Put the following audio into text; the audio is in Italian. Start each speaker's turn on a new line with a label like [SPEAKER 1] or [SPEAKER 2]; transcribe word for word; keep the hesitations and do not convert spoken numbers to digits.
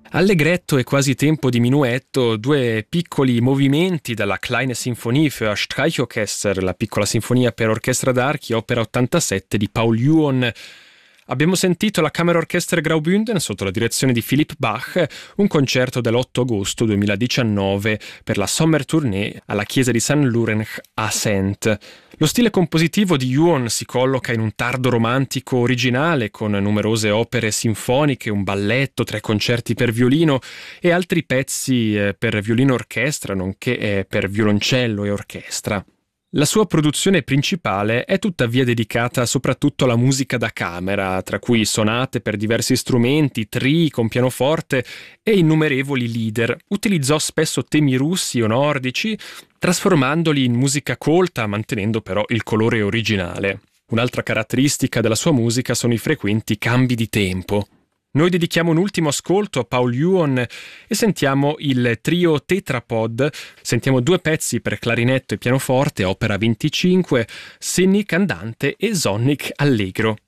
[SPEAKER 1] Allegretto e quasi tempo di minuetto, due piccoli movimenti dalla Kleine Sinfonie für Streichorchester, la piccola sinfonia per orchestra d'archi, opera ottantasette di Paul Juon. Abbiamo sentito la Kammerorchester Graubünden sotto la direzione di Philipp Bach, un concerto dell'otto agosto duemiladiciannove per la Sommertournee alla chiesa di Saint Laurent a Saintes. Lo stile compositivo di Juon si colloca in un tardo romantico originale con numerose opere sinfoniche, un balletto, tre concerti per violino e altri pezzi per violino orchestra, nonché per violoncello e orchestra. La sua produzione principale è tuttavia dedicata soprattutto alla musica da camera, tra cui sonate per diversi strumenti, trii con pianoforte e innumerevoli lieder. Utilizzò spesso temi russi o nordici, trasformandoli in musica colta, mantenendo però il colore originale. Un'altra caratteristica della sua musica sono i frequenti cambi di tempo. Noi dedichiamo un ultimo ascolto a Paul Juon e sentiamo il trio Tetrapod. Sentiamo due pezzi per clarinetto e pianoforte, opera venticinque, Scenic Andante e Sonic Allegro.